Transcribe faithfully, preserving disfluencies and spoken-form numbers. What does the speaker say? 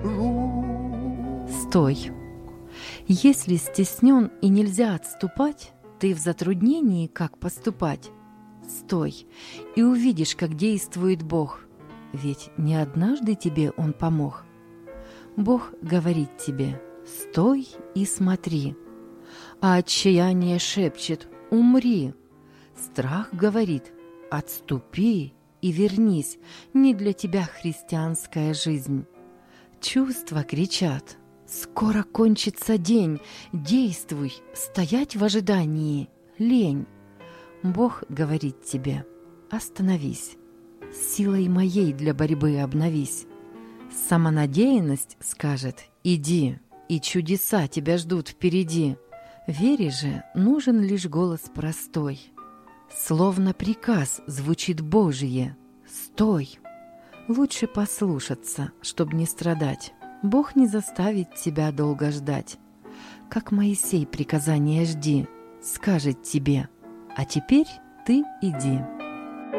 Стой. Если стеснен и нельзя отступать, ты в затруднении, как поступать. Стой, и увидишь, как действует Бог, ведь не однажды тебе Он помог. Бог говорит тебе: стой и смотри, а отчаяние шепчет: умри. Страх говорит: отступи и вернись, не для тебя христианская жизнь. Чувства кричат: скоро кончится день, действуй, стоять в ожидании лень. Бог говорит тебе: остановись, силой моей для борьбы обновись. Самонадеянность скажет: иди, и чудеса тебя ждут впереди. Вере же нужен лишь голос простой. Словно приказ звучит Божие: стой. Лучше послушаться, чтоб не страдать. Бог не заставит тебя долго ждать. Как Моисей приказание жди, скажет тебе: а теперь ты иди.